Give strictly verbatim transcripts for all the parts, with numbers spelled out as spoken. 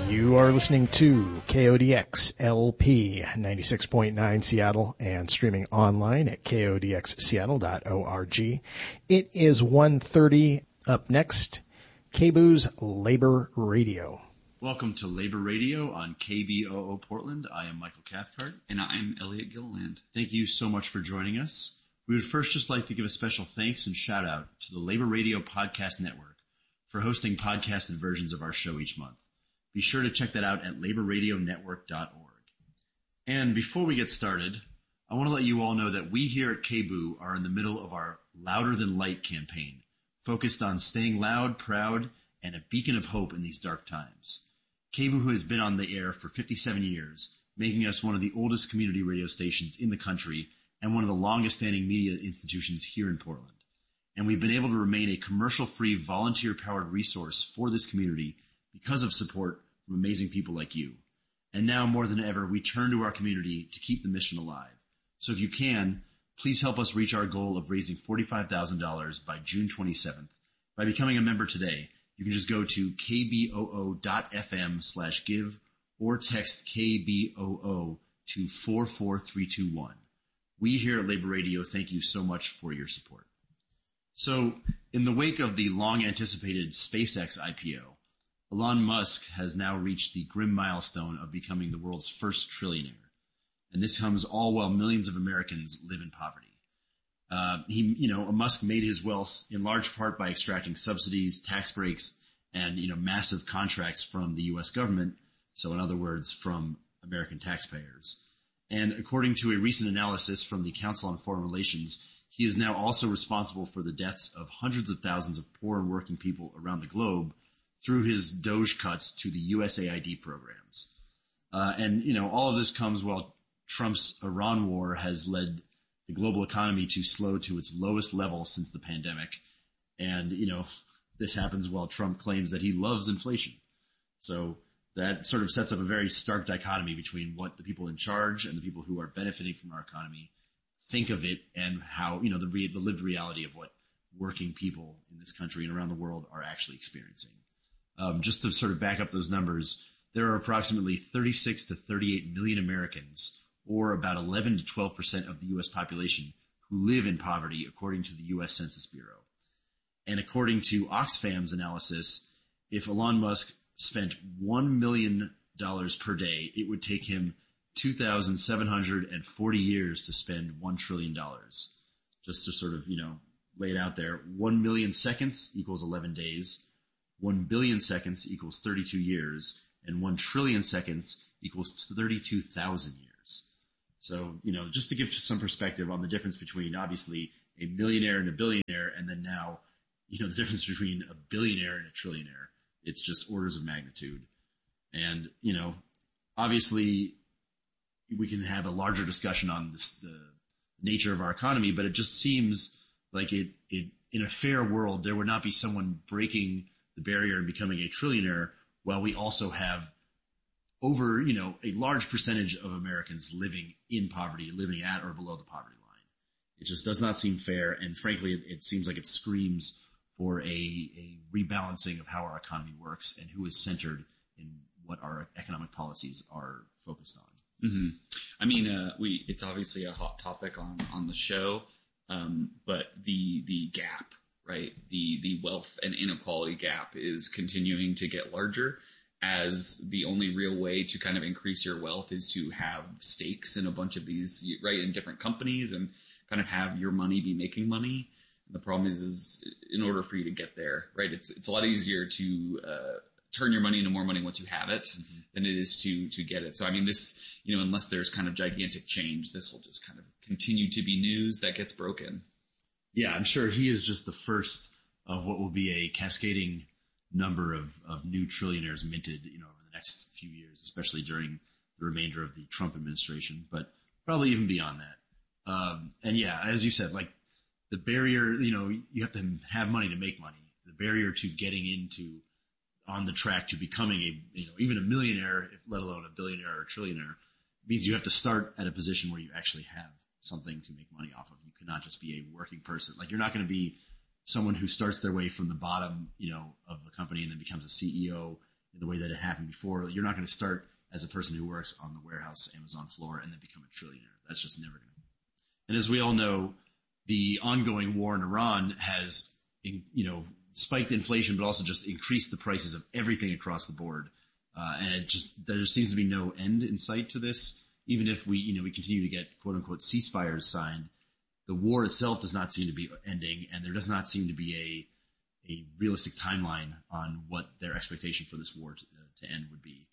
You are listening to K O D X L P ninety-six point nine Seattle and streaming online at K O D X seattle dot org. It is one thirty. Up next, K B O O's Labor Radio. Welcome to Labor Radio on K B O O Portland. I am Michael Cathcart. And I'm Elliot Gilliland. Thank you so much for joining us. We would first just like to give a special thanks and shout out to the Labor Radio Podcast Network for hosting podcasted versions of our show each month. Be sure to check that out at labor radio network dot org. And before we get started, I want to let you all know that we here at K B O O are in the middle of our Louder Than Light campaign, focused on staying loud, proud, and a beacon of hope in these dark times. K B O O has been on the air for fifty-seven years, making us one of the oldest community radio stations in the country and one of the longest-standing media institutions here in Portland. And we've been able to remain a commercial-free, volunteer-powered resource for this community because of support from amazing people like you. And now more than ever, we turn to our community to keep the mission alive. So if you can, please help us reach our goal of raising forty-five thousand dollars by June twenty-seventh by becoming a member today. You can just go to kboo.fm slash give or text K B O O to four four three two one. We here at Labor Radio thank you so much for your support. So in the wake of the long-anticipated SpaceX I P O, Elon Musk has now reached the grim milestone of becoming the world's first trillionaire. And this comes all while millions of Americans live in poverty. Uh, he, you know, Musk made his wealth in large part by extracting subsidies, tax breaks, and, you know, massive contracts from the U S government. So in other words, from American taxpayers. And according to a recent analysis from the Council on Foreign Relations, he is now also responsible for the deaths of hundreds of thousands of poor and working people around the globe through his Doge cuts to the U S A I D programs. Uh, and, you know, all of this comes while Trump's Iran war has led the global economy to slow to its lowest level since the pandemic. And, you know, this happens while Trump claims that he loves inflation. So that sort of sets up a very stark dichotomy between what the people in charge and the people who are benefiting from our economy think of it and how, you know, the, re- the lived reality of what working people in this country and around the world are actually experiencing. Um, just to sort of back up those numbers, there are approximately thirty-six to thirty-eight million Americans, or about eleven to twelve percent of the U S population, who live in poverty, according to the U S Census Bureau. And according to Oxfam's analysis, if Elon Musk spent one million dollars per day, it would take him two thousand seven hundred forty years to spend one trillion dollars. Just to sort of, you know, lay it out there, one million seconds equals eleven days. one billion seconds equals thirty-two years, and one trillion seconds equals thirty-two thousand years. So, you know, just to give some perspective on the difference between obviously a millionaire and a billionaire, and then now, you know, the difference between a billionaire and a trillionaire. It's just orders of magnitude. And, you know, obviously we can have a larger discussion on this, the nature of our economy, but it just seems like it, it, in a fair world, there would not be someone breaking the barrier and becoming a trillionaire while we also have over, you know, a large percentage of Americans living in poverty, living at or below the poverty line. It just does not seem fair. And frankly, it, it seems like it screams for a, a rebalancing of how our economy works and who is centered in what our economic policies are focused on. Mm-hmm. I mean, uh, we, it's obviously a hot topic on, on the show. Um, but the, the gap, right? The, the wealth and inequality gap is continuing to get larger, as the only real way to kind of increase your wealth is to have stakes in a bunch of these, right, in different companies and kind of have your money be making money. And the problem is, is in order for you to get there, right, it's, it's a lot easier to, uh, turn your money into more money once you have it mm-hmm. than it is to, to get it. So, I mean, this, you know, unless there's kind of gigantic change, this will just kind of continue to be news that gets broken. Yeah, I'm sure he is just the first of what will be a cascading number of, of new trillionaires minted, you know, over the next few years, especially during the remainder of the Trump administration, but probably even beyond that. Um, and yeah, as you said, like the barrier, you know, you have to have money to make money. The barrier to getting into on the track to becoming a, you know, even a millionaire, let alone a billionaire or a trillionaire, means you have to start at a position where you actually have something to make money off of. You cannot just be a working person. Like, you're not going to be someone who starts their way from the bottom, you know, of the company and then becomes a C E O the way that it happened before. You're not going to start as a person who works on the warehouse Amazon floor and then become a trillionaire. That's just never going to happen. And as we all know, the ongoing war in Iran has, you know, spiked inflation, but also just increased the prices of everything across the board. Uh, and it just, there seems to be no end in sight to this. Even if we, you know, we continue to get quote unquote ceasefires signed, the war itself does not seem to be ending, and there does not seem to be a, a realistic timeline on what their expectation for this war to, uh, to end would be.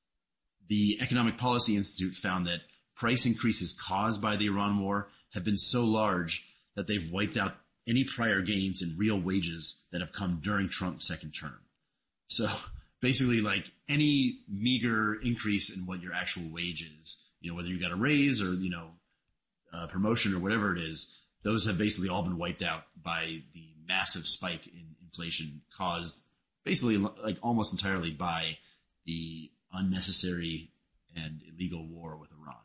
The Economic Policy Institute found that price increases caused by the Iran war have been so large that they've wiped out any prior gains in real wages that have come during Trump's second term. So basically, like, any meager increase in what your actual wage is, you know, whether you got a raise or, you know, a promotion or whatever it is, those have basically all been wiped out by the massive spike in inflation caused basically like almost entirely by the unnecessary and illegal war with Iran.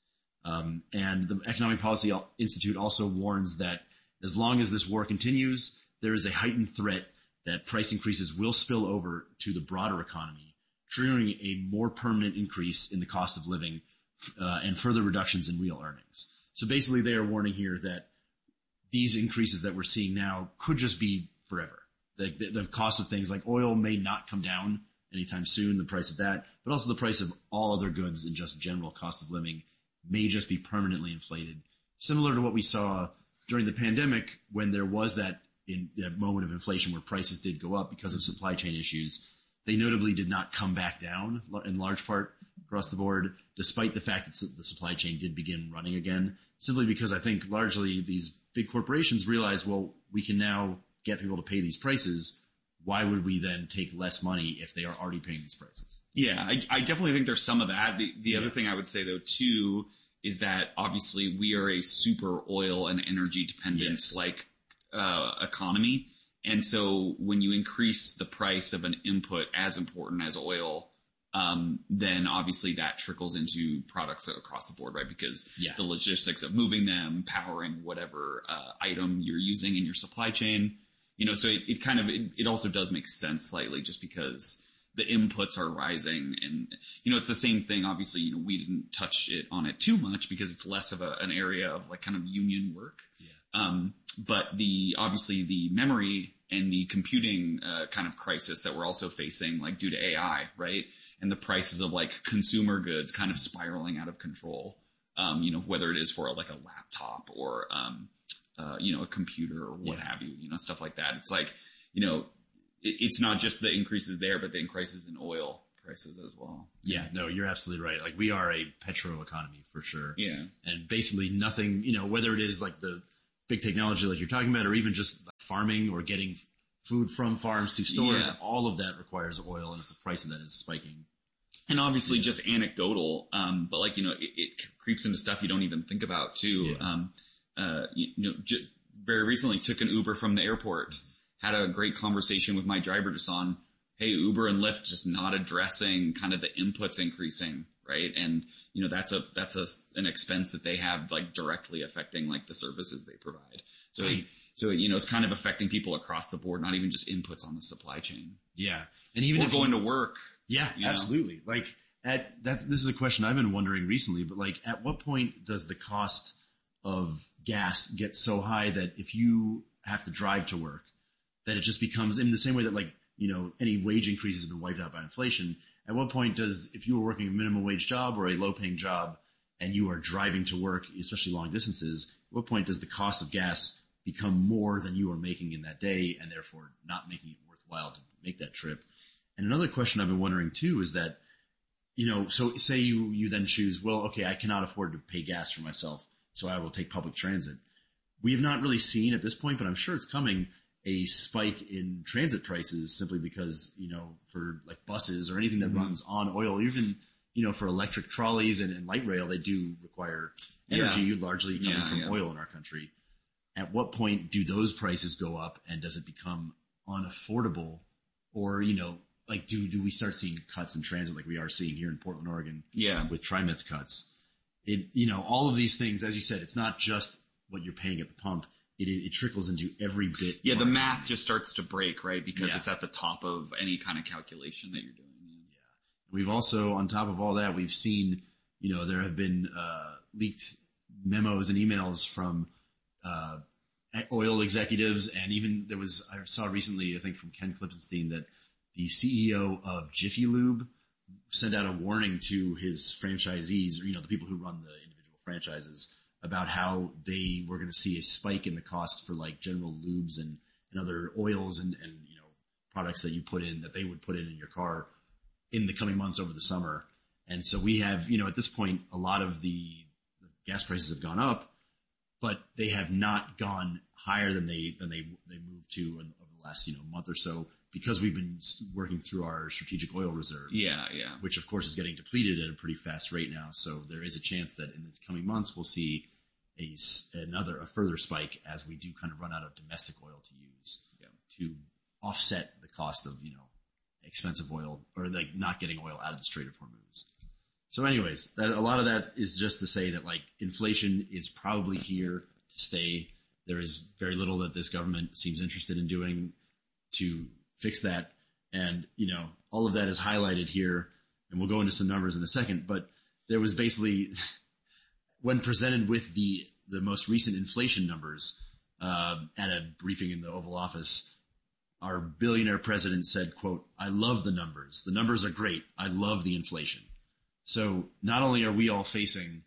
Um, and the Economic Policy Institute also warns that as long as this war continues, there is a heightened threat that price increases will spill over to the broader economy, triggering a more permanent increase in the cost of living uh, and further reductions in real earnings. So basically they are warning here that these increases that we're seeing now could just be forever. The, the, the cost of things like oil may not come down anytime soon, the price of that, but also the price of all other goods and just general cost of living may just be permanently inflated. Similar to what we saw during the pandemic when there was that in that moment of inflation where prices did go up because of supply chain issues. They notably did not come back down in large part across the board, despite the fact that the supply chain did begin running again, simply because I think largely these big corporations realized, well, we can now get people to pay these prices. Why would we then take less money if they are already paying these prices? Yeah, I, I definitely think there's some of that. The, the yeah. other thing I would say though too is that obviously we are a super oil and energy dependent yes. like uh economy. And so when you increase the price of an input as important as oil, um, then obviously that trickles into products across the board, right? Because yeah. the logistics of moving them, powering whatever uh item you're using in your supply chain, you know, so it, it kind of, it, it also does make sense slightly just because the inputs are rising. And, you know, it's the same thing. Obviously, you know, we didn't touch it on it too much because it's less of a, an area of like kind of union work. Yeah. Um, but the, obviously the memory and the computing, uh, kind of crisis that we're also facing, like due to A I, right? And the prices of like consumer goods kind of spiraling out of control. Um, you know, whether it is for like a laptop or, um, uh, you know, a computer or what yeah. have you, you know, stuff like that. It's like, you know, it, it's not just the increases there, but the increases in oil prices as well. Yeah, no, you're absolutely right. Like we are a petro economy for sure. Yeah. And basically nothing, you know, whether it is like the big technology like you're talking about or even just like farming or getting f- food from farms to stores, yeah. all of that requires oil. And if the price of that is spiking. And obviously yeah. just anecdotal, um, but like, you know, it, it creeps into stuff you don't even think about too. Yeah. Um, uh, you, you know, j- very recently took an Uber from the airport, had a great conversation with my driver just on, hey, Uber and Lyft just not addressing kind of the inputs increasing, right? And, you know, that's a, that's a, an expense that they have like directly affecting like the services they provide. So, right. so, you know, it's kind of affecting people across the board, not even just inputs on the supply chain. Yeah. And even or if going you, to work. Yeah, absolutely. Know? Like at, that's, this is a question I've been wondering recently, but like at what point does the cost of gas get so high that if you have to drive to work, that it just becomes in the same way that like, you know, any wage increases have been wiped out by inflation. At what point does, if you were working a minimum wage job or a low paying job and you are driving to work, especially long distances, at what point does the cost of gas become more than you are making in that day and therefore not making it worthwhile to make that trip? And another question I've been wondering too is that, you know, so say you, you then choose, well, okay, I cannot afford to pay gas for myself, so I will take public transit. We have not really seen at this point, but I'm sure it's coming, a spike in transit prices simply because, you know, for like buses or anything that mm-hmm. runs on oil, even, you know, for electric trolleys and, and light rail, they do require energy yeah. largely coming yeah, from yeah. oil in our country. At what point do those prices go up and does it become unaffordable? Or, you know, like do, do we start seeing cuts in transit like we are seeing here in Portland, Oregon yeah. with TriMet's cuts? It, you know, all of these things, as you said, it's not just what you're paying at the pump. It, it trickles into every bit. Yeah, the math just starts to break, right? Because yeah. it's at the top of any kind of calculation that you're doing. Yeah. We've also, on top of all that, we've seen, you know, there have been uh, leaked memos and emails from uh, oil executives, and even there was, I saw recently, I think from Ken Klippenstein, that the C E O of Jiffy Lube sent out a warning to his franchisees, or, you know, the people who run the individual franchises, about how they were going to see a spike in the cost for like general lubes and, and other oils and, and, you know, products that you put in, that they would put in in your car in the coming months over the summer. And so we have, you know, at this point, a lot of the, the gas prices have gone up, but they have not gone higher than they, than they, they moved to in, over the last, you know, month or so, because we've been working through our strategic oil reserve. Yeah, yeah. Which of course is getting depleted at a pretty fast rate now. So there is a chance that in the coming months we'll see a, another, a further spike as we do kind of run out of domestic oil to use yeah. to offset the cost of, you know, expensive oil, or like not getting oil out of the Strait of Hormuz. So anyways, that, a lot of that is just to say that like inflation is probably here to stay. There is very little that this government seems interested in doing to fix that. And, you know, all of that is highlighted here, and we'll go into some numbers in a second, but there was basically, when presented with the, the most recent inflation numbers, uh, at a briefing in the Oval Office, our billionaire president said, quote, "I love the numbers. The numbers are great. I love the inflation." So not only are we all facing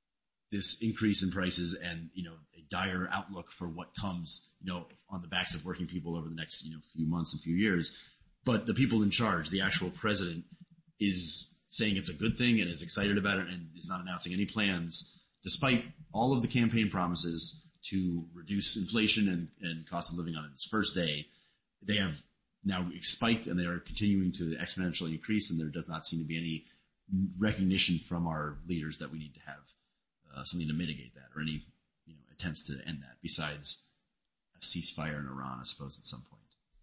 this increase in prices and, you know, a dire outlook for what comes, you know, on the backs of working people over the next, you know, few months and few years, but the people in charge, the actual president, is saying it's a good thing and is excited about it and is not announcing any plans, despite all of the campaign promises to reduce inflation and, and cost of living on its first day. They have now spiked and they are continuing to exponentially increase, and there does not seem to be any recognition from our leaders that we need to have uh, something to mitigate that, or any, you know, attempts to end that, besides a ceasefire in Iran, I suppose, at some point.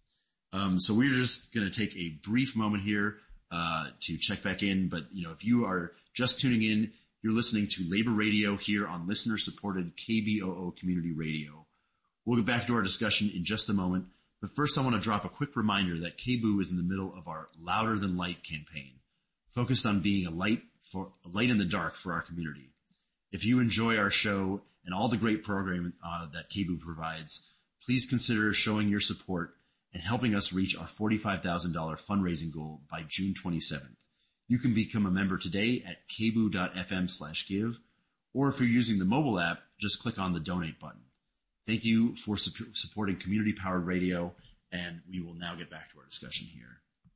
Um, so we're just going to take a brief moment here uh, to check back in. But, you know, if you are just tuning in, you're listening to Labor Radio here on listener-supported K B O O Community Radio. We'll get back to our discussion in just a moment. But first, I want to drop a quick reminder that K B O O is in the middle of our Louder Than Light campaign, focused on being a light for a light in the dark for our community. If you enjoy our show and all the great programming uh, that K B O O provides, please consider showing your support and helping us reach our forty-five thousand dollars fundraising goal by June twenty-seventh. You can become a member today at kboo.fm slash give, or if you're using the mobile app, just click on the donate button. Thank you for su- supporting community-powered radio, and we will now get back to our discussion here.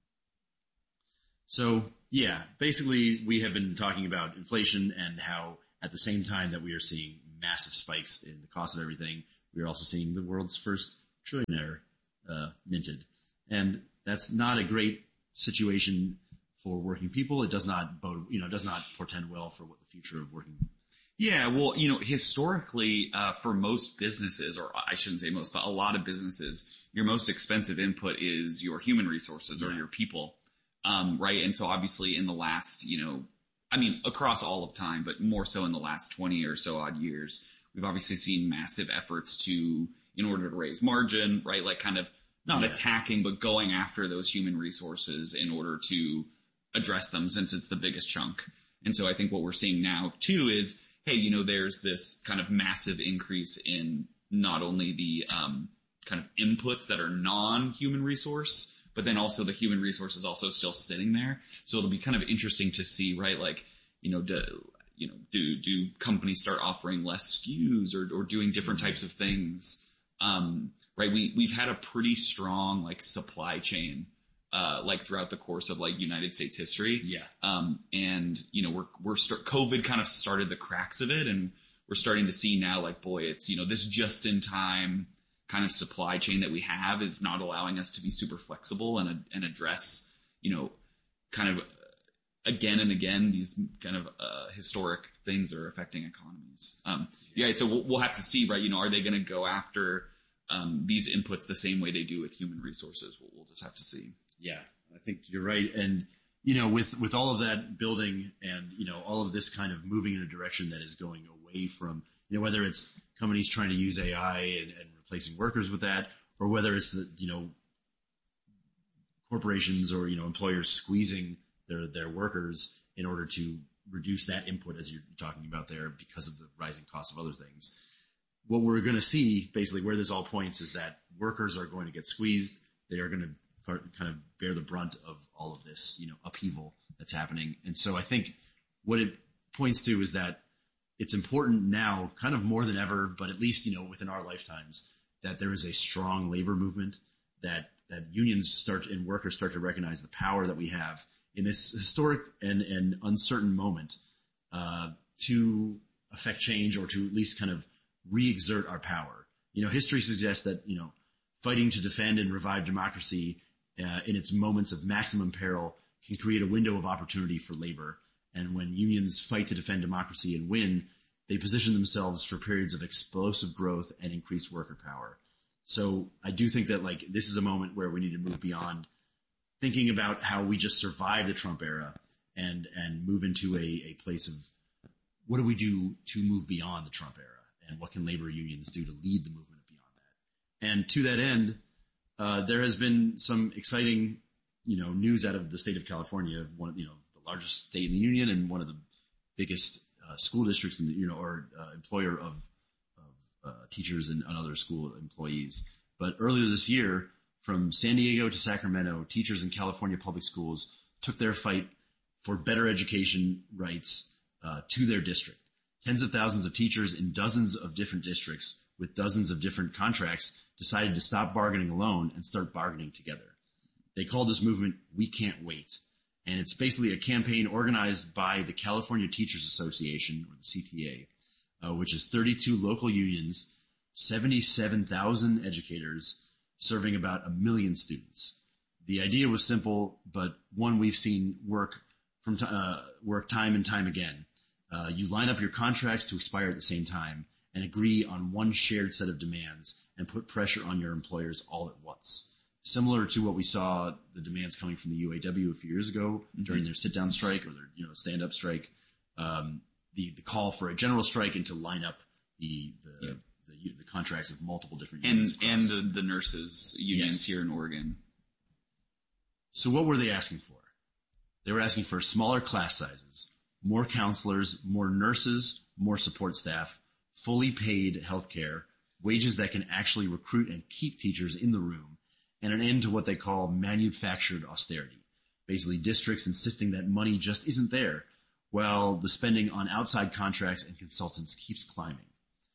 So, yeah, basically we have been talking about inflation and how at the same time that we are seeing massive spikes in the cost of everything, we are also seeing the world's first trillionaire uh, minted. And that's not a great situation for working people. It does not bode, you know, does not portend well for what the future of working. Yeah, well, you know, historically, uh, for most businesses, or I shouldn't say most, but a lot of businesses, your most expensive input is your human resources or yeah. your people. Um, right. And so obviously in the last, you know, I mean, across all of time, but more so in the last twenty or so odd years, we've obviously seen massive efforts to, in order to raise margin, right? Like kind of not yeah. attacking, but going after those human resources in order to address them, since it's the biggest chunk. And so I think what we're seeing now too is, hey, you know, there's this kind of massive increase in not only the, um, kind of inputs that are non-human resource, but then also the human resource is also still sitting there. So it'll be kind of interesting to see, right? Like, you know, do, you know, do, do companies start offering less S K Us or, or doing different types of things? Um, right. We, we've had a pretty strong like supply chain, uh, like throughout the course of like United States history. Yeah. Um, and you know, we're, we're start, COVID kind of started the cracks of it, and we're starting to see now like, boy, it's, you know, this just in time kind of supply chain that we have is not allowing us to be super flexible and, and address, you know, kind of again and again, these kind of, uh, historic things that are affecting economies. Um, yeah. So we'll, we'll have to see, right? You know, are they going to go after, um, these inputs the same way they do with human resources? We'll, we'll just have to see. Yeah, I think you're right. And, you know, with, with all of that building and, you know, all of this kind of moving in a direction that is going away from, you know, whether it's companies trying to use A I and, and replacing workers with that, or whether it's the, you know, corporations or, you know, employers squeezing their, their workers in order to reduce that input, as you're talking about there, because of the rising cost of other things. What we're going to see, basically where this all points, is that workers are going to get squeezed. They are going to kind of bear the brunt of all of this, you know, upheaval that's happening. And so I think what it points to is that it's important now, kind of more than ever, but at least, you know, within our lifetimes, that there is a strong labor movement, that, that unions start and workers start to recognize the power that we have in this historic and, and uncertain moment, uh, to affect change, or to at least kind of re-exert our power. You know, history suggests that, you know, fighting to defend and revive democracy, uh, in its moments of maximum peril can create a window of opportunity for labor. And when unions fight to defend democracy and win, they position themselves for periods of explosive growth and increased worker power. So I do think that, like, this is a moment where we need to move beyond thinking about how we just survive the Trump era and, and move into a, a place of what do we do to move beyond the Trump era, and what can labor unions do to lead the movement beyond that. And to that end, uh, there has been some exciting, you know, news out of the state of California, one of, you know, the largest state in the union and one of the biggest uh, school districts in the, you know, or uh, employer of, of uh, teachers and, and other school employees. But earlier this year, from San Diego to Sacramento, teachers in California public schools took their fight for better education rights uh, to their district. Tens of thousands of teachers in dozens of different districts with dozens of different contracts decided to stop bargaining alone and start bargaining together. They called this movement We Can't Wait. And it's basically a campaign organized by the California Teachers Association, or the C T A, uh, which is thirty-two local unions, seventy-seven thousand educators, serving about a million students. The idea was simple, but one we've seen work from t- uh, work time and time again. Uh, you line up your contracts to expire at the same time and agree on one shared set of demands and put pressure on your employers all at once. Similar to what we saw the demands coming from the U A W a few years ago mm-hmm. during their sit-down strike or their, you know, stand-up strike, um, the, the call for a general strike and to line up the, the, yep. the, the contracts of multiple different unions. And, and the, the nurses unions yes. here in Oregon. So what were they asking for? They were asking for smaller class sizes, more counselors, more nurses, more support staff, fully paid healthcare, wages that can actually recruit and keep teachers in the room, and an end to what they call manufactured austerity. Basically, districts insisting that money just isn't there, while the spending on outside contracts and consultants keeps climbing.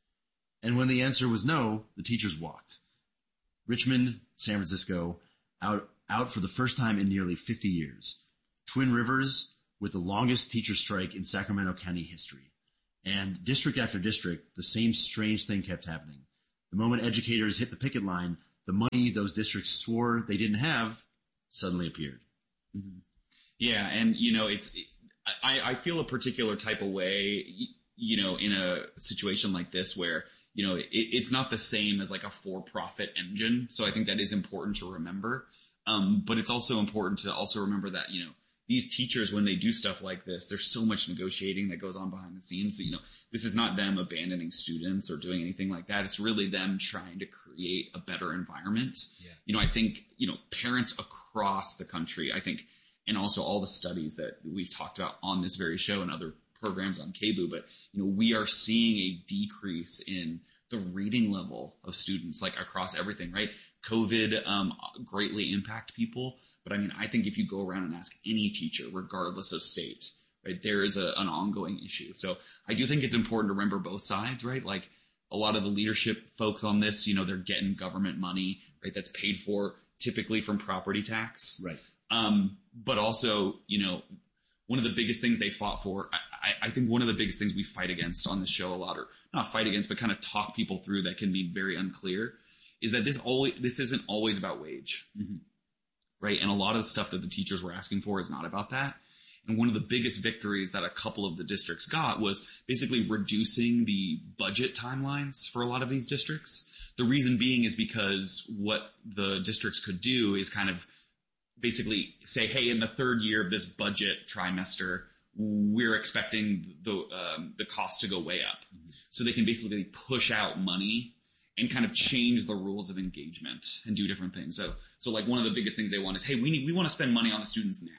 And when the answer was no, the teachers walked. Richmond, San Francisco, out, out for the first time in nearly fifty years. Twin Rivers, with the longest teacher strike in Sacramento County history. And district after district, the same strange thing kept happening. The moment educators hit the picket line, the money those districts swore they didn't have suddenly appeared. Mm-hmm. Yeah, and, you know, it's it, I, I feel a particular type of way, you know, in a situation like this where, you know, it, it's not the same as like a for-profit engine. So I think that is important to remember. Um, but it's also important to also remember that, you know, these teachers, when they do stuff like this, there's so much negotiating that goes on behind the scenes. So, you know, this is not them abandoning students or doing anything like that. It's really them trying to create a better environment. Yeah. You know, I think, you know, parents across the country, I think, and also all the studies that we've talked about on this very show and other programs on K B U, but, you know, we are seeing a decrease in the reading level of students, like across everything, right? COVID um, greatly impact people. But I mean, I think if you go around and ask any teacher, regardless of state, right, there is a, an ongoing issue. So I do think it's important to remember both sides, right? Like a lot of the leadership folks on this, you know, they're getting government money, right? That's paid for typically from property tax. Right. Um, but also, you know, one of the biggest things they fought for, I, I think one of the biggest things we fight against on this show a lot, or not fight against, but kind of talk people through that can be very unclear, is that this always, this isn't always about wage. Mm-hmm. Right. And a lot of the stuff that the teachers were asking for is not about that. And one of the biggest victories that a couple of the districts got was basically reducing the budget timelines for a lot of these districts. The reason being is because what the districts could do is kind of basically say, hey, in the third year of this budget trimester, we're expecting the, um, the cost to go way up. Mm-hmm. So they can basically push out money and kind of change the rules of engagement and do different things. So, so like one of the biggest things they want is, hey, we need, we want to spend money on the students now.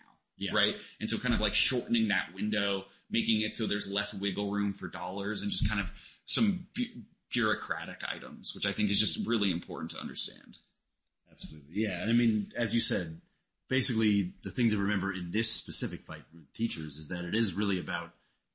Yeah. Right. And so kind of like shortening that window, making it so there's less wiggle room for dollars and just kind of some bu- bureaucratic items, which I think is just really important to understand. Absolutely. Yeah. I mean, as you said, basically the thing to remember in this specific fight with teachers is that it is really about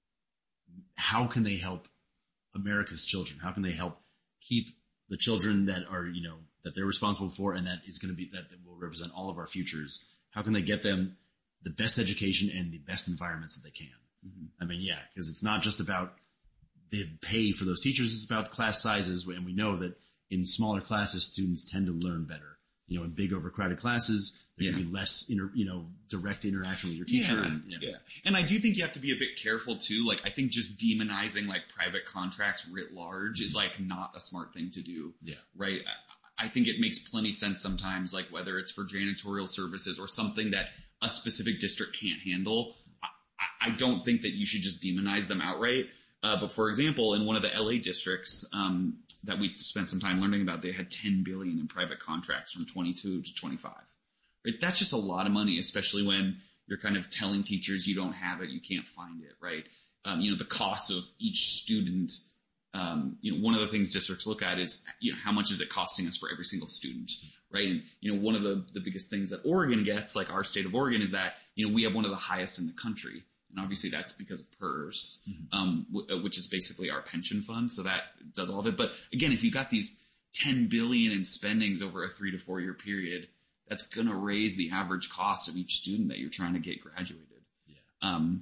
how can they help America's children? How can they help keep the children that are, you know, that they're responsible for and that is going to be, that will represent all of our futures? How can they get them the best education and the best environments that they can? Mm-hmm. I mean, yeah, because it's not just about the pay for those teachers. It's about class sizes. And we know that in smaller classes, students tend to learn better. You know, in big overcrowded classes, there yeah. can be less, inter, you know, direct interaction with your teacher. Yeah, and, you know. yeah. And I do think you have to be a bit careful too. Like, I think just demonizing like private contracts writ large is like not a smart thing to do. Yeah. Right. I, I think it makes plenty sense sometimes, like whether it's for janitorial services or something that a specific district can't handle. I, I don't think that you should just demonize them outright. Uh, but for example, in one of the L A districts, um, that we spent some time learning about, they had ten billion in private contracts from twenty-two to twenty-five. Right? That's just a lot of money, especially when you're kind of telling teachers you don't have it, you can't find it, right? Um, you know, the cost of each student, um, you know, one of the things districts look at is, you know, how much is it costing us for every single student, right? And, you know, one of the, the biggest things that Oregon gets, like our state of Oregon, is that, you know, we have one of the highest in the country. And obviously that's because of PERS, mm-hmm. um, w- which is basically our pension fund. So that does all of it. But again, if you got these ten billion in spendings over a three to four year period, that's going to raise the average cost of each student that you're trying to get graduated. Yeah. Um,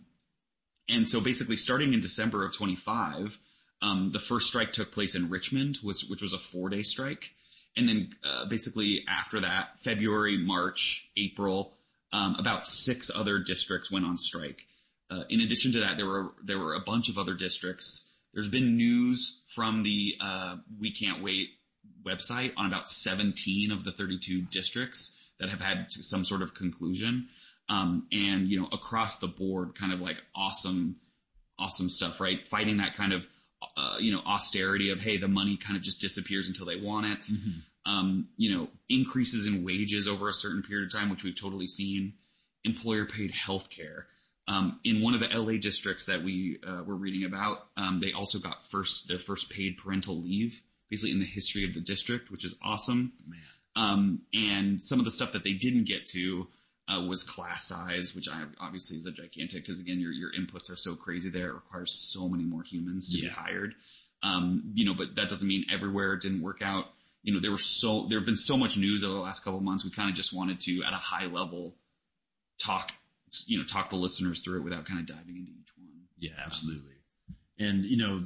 and so basically starting in December of twenty-five, um, the first strike took place in Richmond, was, which was a four day strike. And then, uh, basically after that, February, March, April, um, about six other districts went on strike. Uh, in addition to that, there were, there were a bunch of other districts. There's been news from the, uh, We Can't Wait website on about seventeen of the thirty-two districts that have had some sort of conclusion. Um, and, you know, across the board, kind of like awesome, awesome stuff, right? Fighting that kind of, uh, you know, austerity of, hey, the money kind of just disappears until they want it. Mm-hmm. Um, you know, increases in wages over a certain period of time, which we've totally seen. Employer paid health care. Um, in one of the L A districts that we, uh, were reading about, um, they also got first, their first paid parental leave, basically in the history of the district, which is awesome. Man. Um, and some of the stuff that they didn't get to, uh, was class size, which I obviously is a gigantic, because again, your, your inputs are so crazy there. It requires so many more humans to yeah. be hired. Um, you know, but that doesn't mean everywhere it didn't work out. You know, there were so, there have been so much news over the last couple of months. We kind of just wanted to, at a high level, talk, you know, talk the listeners through it without kind of diving into each one. Yeah, absolutely. Um, and, you know,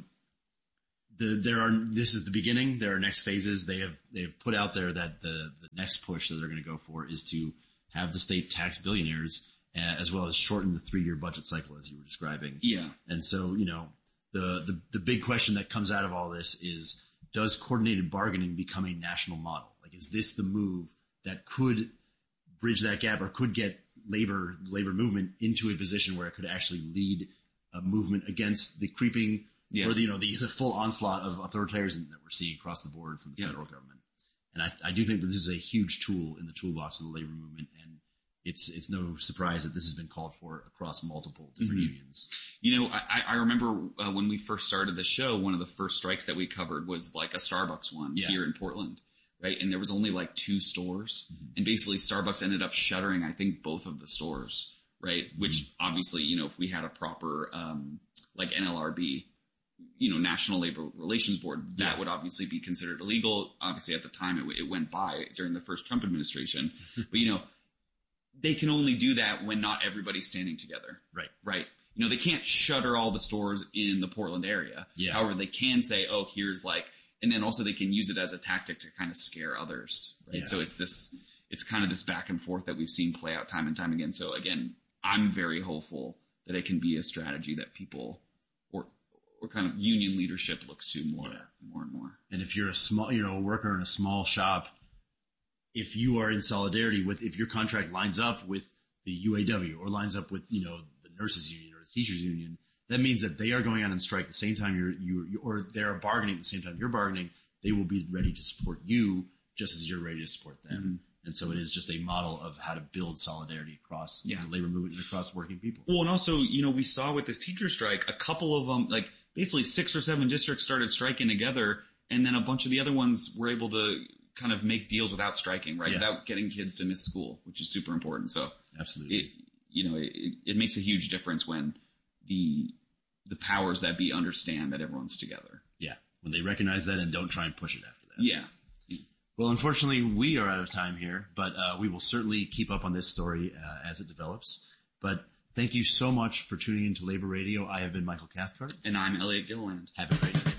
the, there are, this is the beginning. There are next phases. They have, they've put out there that the, the next push that they're going to go for is to have the state tax billionaires, uh, as well as shorten the three year budget cycle, as you were describing. Yeah. And so, you know, the, the, the big question that comes out of all this is, does coordinated bargaining become a national model? Like, is this the move that could bridge that gap or could get labor, labor movement into a position where it could actually lead a movement against the creeping yeah. or the, you know, the, the full onslaught of authoritarianism that we're seeing across the board from the yeah. federal government. And I, I do think that this is a huge tool in the toolbox of the labor movement. And it's, it's no surprise that this has been called for across multiple different mm-hmm. unions. You know, I, I remember uh, when we first started the show, one of the first strikes that we covered was like a Starbucks one yeah. here in Portland. Right. And there was only like two stores mm-hmm. and basically Starbucks ended up shuttering, I think, both of the stores. Right. Mm-hmm. Which obviously, you know, if we had a proper, um, like N L R B, you know, National Labor Relations Board, that yeah. would obviously be considered illegal. Obviously at the time it, it went by during the first Trump administration, but you know, they can only do that when not everybody's standing together. Right. Right. You know, they can't shutter all the stores in the Portland area. Yeah. However, they can say, oh, here's like, and then also they can use it as a tactic to kind of scare others, right? Yeah. So it's this, it's kind of this back and forth that we've seen play out time and time again. So again, I'm very hopeful that it can be a strategy that people or, or kind of union leadership looks to more, yeah. more and more. And if you're a small, you know, a worker in a small shop, if you are in solidarity with, if your contract lines up with the U A W or lines up with, you know, the nurses union or the teachers union, that means that they are going out and strike at the same time you're, you, you, or they are bargaining at the same time you're bargaining. They will be ready to support you just as you're ready to support them. And so it is just a model of how to build solidarity across Yeah. the labor movement and across working people. Well, and also, you know, we saw with this teacher strike, a couple of them, like basically six or seven districts started striking together, and then a bunch of the other ones were able to kind of make deals without striking, right? Yeah. Without getting kids to miss school, which is super important. So Absolutely. it, you know, it, it makes a huge difference when the, the powers that be understand that everyone's together. Yeah. When they recognize that and don't try and push it after that. Yeah. Well, unfortunately, we are out of time here, but uh, we will certainly keep up on this story uh, as it develops. But thank you so much for tuning into Labor Radio. I have been Michael Cathcart. And I'm Elliot Gilliland. Have a great day.